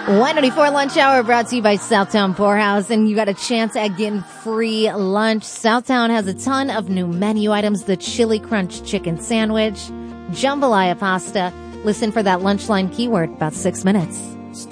194 Lunch Hour brought to you by Southtown Poorhouse, and you got a chance at getting free lunch. Southtown has a ton of new menu items: the Chili Crunch Chicken Sandwich, Jambalaya Pasta. Listen for that lunch line keyword about 6 minutes.